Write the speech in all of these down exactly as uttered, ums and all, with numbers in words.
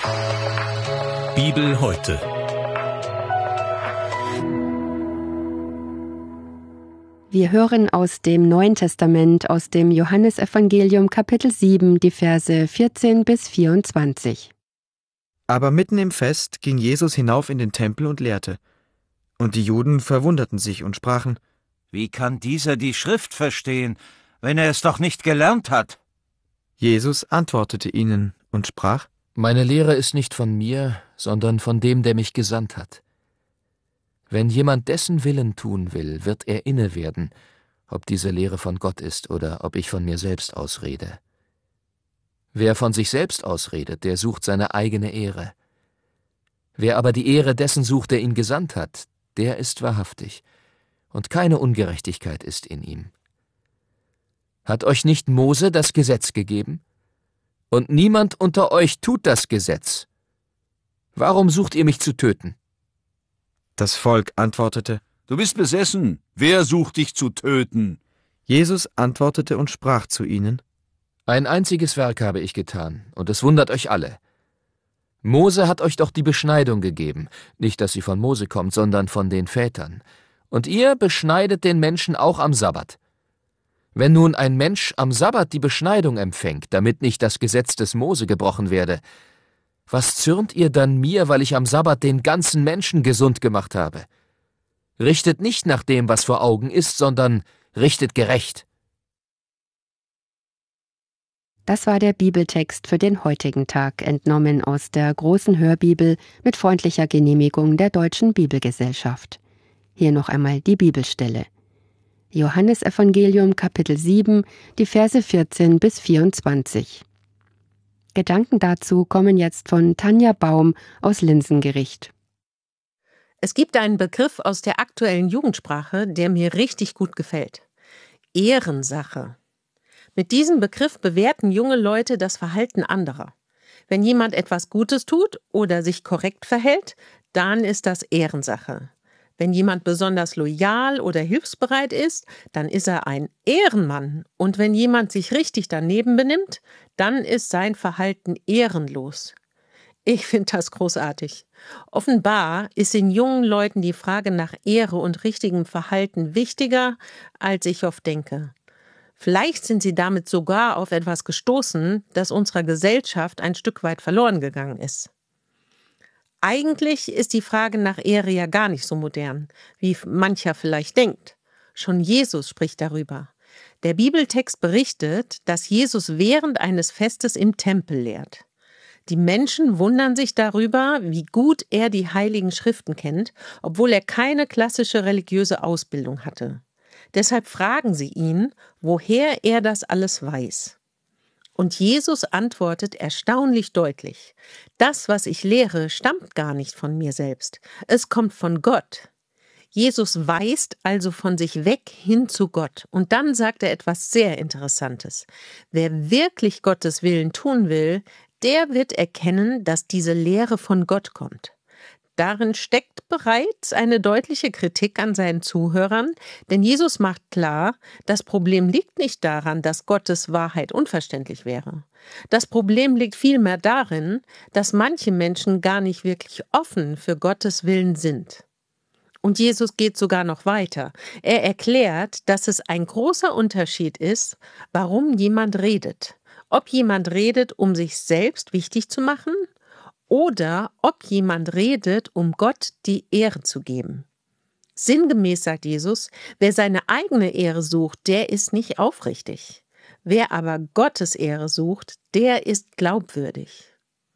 Bibel heute. Wir hören aus dem Neuen Testament, aus dem Johannesevangelium Kapitel sieben, die Verse vierzehn bis vierundzwanzig. Aber mitten im Fest ging Jesus hinauf in den Tempel und lehrte. Und die Juden verwunderten sich und sprachen: Wie kann dieser die Schrift verstehen, wenn er es doch nicht gelernt hat? Jesus antwortete ihnen und sprach: Meine Lehre ist nicht von mir, sondern von dem, der mich gesandt hat. Wenn jemand dessen Willen tun will, wird er inne werden, ob diese Lehre von Gott ist oder ob ich von mir selbst ausrede. Wer von sich selbst ausredet, der sucht seine eigene Ehre. Wer aber die Ehre dessen sucht, der ihn gesandt hat, der ist wahrhaftig, und keine Ungerechtigkeit ist in ihm. Hat euch nicht Mose das Gesetz gegeben? Und niemand unter euch tut das Gesetz. Warum sucht ihr mich zu töten? Das Volk antwortete: Du bist besessen. Wer sucht dich zu töten? Jesus antwortete und sprach zu ihnen: Ein einziges Werk habe ich getan, und es wundert euch alle. Mose hat euch doch die Beschneidung gegeben, nicht, dass sie von Mose kommt, sondern von den Vätern. Und ihr beschneidet den Menschen auch am Sabbat. Wenn nun ein Mensch am Sabbat die Beschneidung empfängt, damit nicht das Gesetz des Mose gebrochen werde, was zürnt ihr dann mir, weil ich am Sabbat den ganzen Menschen gesund gemacht habe? Richtet nicht nach dem, was vor Augen ist, sondern richtet gerecht. Das war der Bibeltext für den heutigen Tag, entnommen aus der großen Hörbibel mit freundlicher Genehmigung der Deutschen Bibelgesellschaft. Hier noch einmal die Bibelstelle. Johannesevangelium Kapitel sieben, die Verse vierzehn bis vierundzwanzig. Gedanken dazu kommen jetzt von Tanja Baum aus Linsengericht. Es gibt einen Begriff aus der aktuellen Jugendsprache, der mir richtig gut gefällt. Ehrensache. Mit diesem Begriff bewerten junge Leute das Verhalten anderer. Wenn jemand etwas Gutes tut oder sich korrekt verhält, dann ist das Ehrensache. Wenn jemand besonders loyal oder hilfsbereit ist, dann ist er ein Ehrenmann. Und wenn jemand sich richtig daneben benimmt, dann ist sein Verhalten ehrenlos. Ich finde das großartig. Offenbar ist den jungen Leuten die Frage nach Ehre und richtigem Verhalten wichtiger, als ich oft denke. Vielleicht sind sie damit sogar auf etwas gestoßen, das unserer Gesellschaft ein Stück weit verloren gegangen ist. Eigentlich ist die Frage nach Ehre ja gar nicht so modern, wie mancher vielleicht denkt. Schon Jesus spricht darüber. Der Bibeltext berichtet, dass Jesus während eines Festes im Tempel lehrt. Die Menschen wundern sich darüber, wie gut er die Heiligen Schriften kennt, obwohl er keine klassische religiöse Ausbildung hatte. Deshalb fragen sie ihn, woher er das alles weiß. Und Jesus antwortet erstaunlich deutlich: Das, was ich lehre, stammt gar nicht von mir selbst. Es kommt von Gott. Jesus weist also von sich weg hin zu Gott. Und dann sagt er etwas sehr Interessantes. Wer wirklich Gottes Willen tun will, der wird erkennen, dass diese Lehre von Gott kommt. Darin steckt bereits eine deutliche Kritik an seinen Zuhörern, denn Jesus macht klar, das Problem liegt nicht daran, dass Gottes Wahrheit unverständlich wäre. Das Problem liegt vielmehr darin, dass manche Menschen gar nicht wirklich offen für Gottes Willen sind. Und Jesus geht sogar noch weiter. Er erklärt, dass es ein großer Unterschied ist, warum jemand redet. Ob jemand redet, um sich selbst wichtig zu machen, oder ob jemand redet, um Gott die Ehre zu geben. Sinngemäß sagt Jesus, wer seine eigene Ehre sucht, der ist nicht aufrichtig. Wer aber Gottes Ehre sucht, der ist glaubwürdig.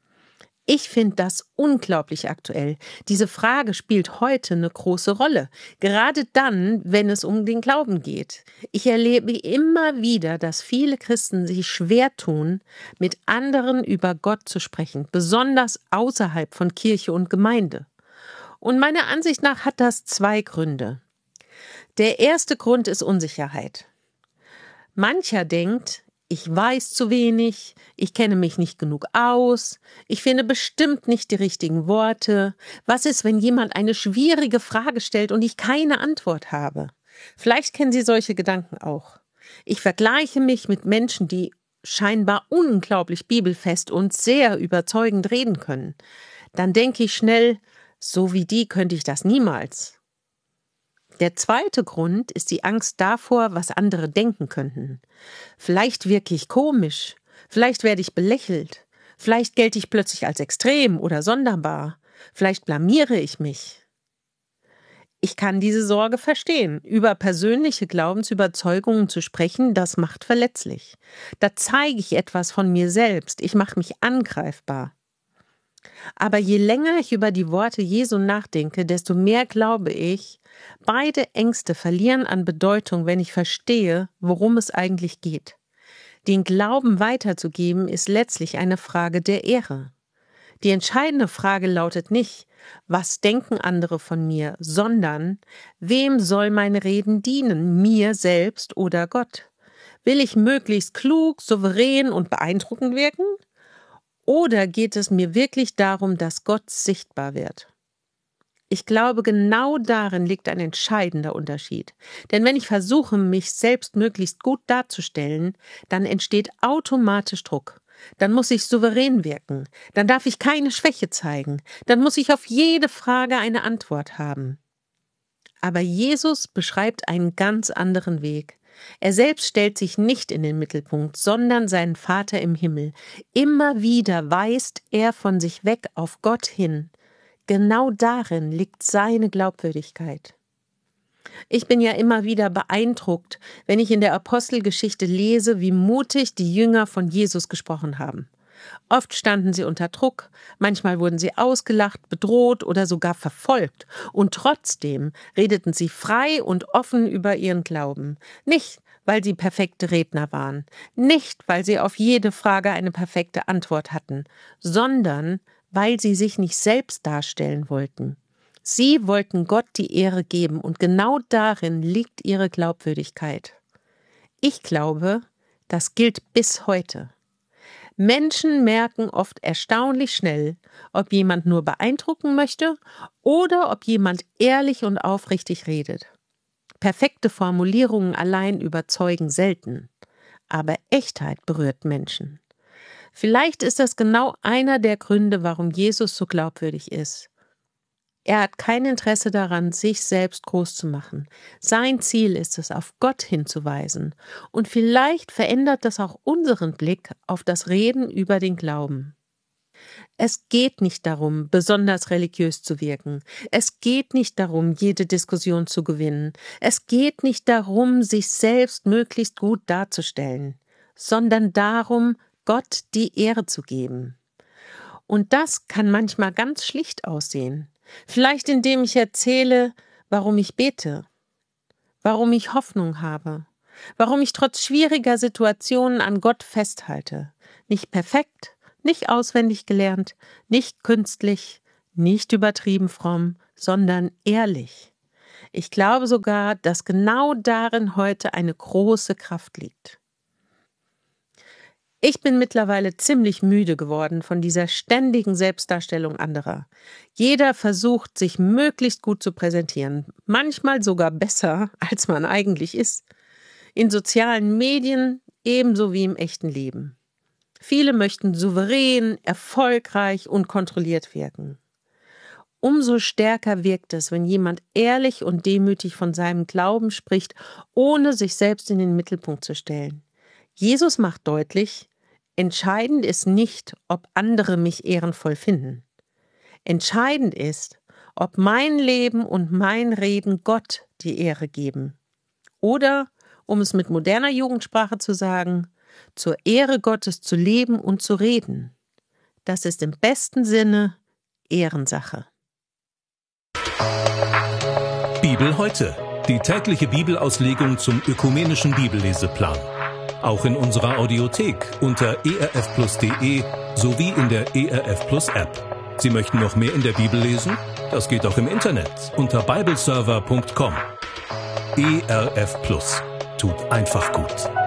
Ich finde das unglaublich aktuell. Diese Frage spielt heute eine große Rolle, gerade dann, wenn es um den Glauben geht. Ich erlebe immer wieder, dass viele Christen sich schwer tun, mit anderen über Gott zu sprechen, besonders außerhalb von Kirche und Gemeinde. Und meiner Ansicht nach hat das zwei Gründe. Der erste Grund ist Unsicherheit. Mancher denkt, ich weiß zu wenig, ich kenne mich nicht genug aus, ich finde bestimmt nicht die richtigen Worte. Was ist, wenn jemand eine schwierige Frage stellt und ich keine Antwort habe? Vielleicht kennen Sie solche Gedanken auch. Ich vergleiche mich mit Menschen, die scheinbar unglaublich bibelfest und sehr überzeugend reden können, dann denke ich schnell, so wie die könnte ich das niemals. Der zweite Grund ist die Angst davor, was andere denken könnten. Vielleicht wirke ich komisch, vielleicht werde ich belächelt, vielleicht gelte ich plötzlich als extrem oder sonderbar, vielleicht blamiere ich mich. Ich kann diese Sorge verstehen. Über persönliche Glaubensüberzeugungen zu sprechen, das macht verletzlich. Da zeige ich etwas von mir selbst, ich mache mich angreifbar. Aber je länger ich über die Worte Jesu nachdenke, desto mehr glaube ich, beide Ängste verlieren an Bedeutung, wenn ich verstehe, worum es eigentlich geht. Den Glauben weiterzugeben, ist letztlich eine Frage der Ehre. Die entscheidende Frage lautet nicht, was denken andere von mir, sondern wem soll meine Reden dienen, mir selbst oder Gott? Will ich möglichst klug, souverän und beeindruckend wirken? Oder geht es mir wirklich darum, dass Gott sichtbar wird? Ich glaube, genau darin liegt ein entscheidender Unterschied. Denn wenn ich versuche, mich selbst möglichst gut darzustellen, dann entsteht automatisch Druck. Dann muss ich souverän wirken. Dann darf ich keine Schwäche zeigen. Dann muss ich auf jede Frage eine Antwort haben. Aber Jesus beschreibt einen ganz anderen Weg. Er selbst stellt sich nicht in den Mittelpunkt, sondern seinen Vater im Himmel. Immer wieder weist er von sich weg auf Gott hin. Genau darin liegt seine Glaubwürdigkeit. Ich bin ja immer wieder beeindruckt, wenn ich in der Apostelgeschichte lese, wie mutig die Jünger von Jesus gesprochen haben. Oft standen sie unter Druck, manchmal wurden sie ausgelacht, bedroht oder sogar verfolgt. Und trotzdem redeten sie frei und offen über ihren Glauben. Nicht, weil sie perfekte Redner waren, nicht, weil sie auf jede Frage eine perfekte Antwort hatten, sondern weil sie sich nicht selbst darstellen wollten. Sie wollten Gott die Ehre geben und genau darin liegt ihre Glaubwürdigkeit. Ich glaube, das gilt bis heute. Menschen merken oft erstaunlich schnell, ob jemand nur beeindrucken möchte oder ob jemand ehrlich und aufrichtig redet. Perfekte Formulierungen allein überzeugen selten, aber Echtheit berührt Menschen. Vielleicht ist das genau einer der Gründe, warum Jesus so glaubwürdig ist. Er hat kein Interesse daran, sich selbst groß zu machen. Sein Ziel ist es, auf Gott hinzuweisen. Und vielleicht verändert das auch unseren Blick auf das Reden über den Glauben. Es geht nicht darum, besonders religiös zu wirken. Es geht nicht darum, jede Diskussion zu gewinnen. Es geht nicht darum, sich selbst möglichst gut darzustellen, sondern darum, Gott die Ehre zu geben. Und das kann manchmal ganz schlicht aussehen. Vielleicht indem ich erzähle, warum ich bete, warum ich Hoffnung habe, warum ich trotz schwieriger Situationen an Gott festhalte. Nicht perfekt, nicht auswendig gelernt, nicht künstlich, nicht übertrieben fromm, sondern ehrlich. Ich glaube sogar, dass genau darin heute eine große Kraft liegt. Ich bin mittlerweile ziemlich müde geworden von dieser ständigen Selbstdarstellung anderer. Jeder versucht, sich möglichst gut zu präsentieren, manchmal sogar besser, als man eigentlich ist. In sozialen Medien ebenso wie im echten Leben. Viele möchten souverän, erfolgreich und kontrolliert wirken. Umso stärker wirkt es, wenn jemand ehrlich und demütig von seinem Glauben spricht, ohne sich selbst in den Mittelpunkt zu stellen. Jesus macht deutlich, entscheidend ist nicht, ob andere mich ehrenvoll finden. Entscheidend ist, ob mein Leben und mein Reden Gott die Ehre geben. Oder, um es mit moderner Jugendsprache zu sagen, zur Ehre Gottes zu leben und zu reden. Das ist im besten Sinne Ehrensache. Bibel heute. Die tägliche Bibelauslegung zum ökumenischen Bibelleseplan. Auch in unserer Audiothek unter e r f plus punkt d e sowie in der E R F Plus App. Sie möchten noch mehr in der Bibel lesen? Das geht auch im Internet unter bibleserver punkt com. E R F Plus tut einfach gut.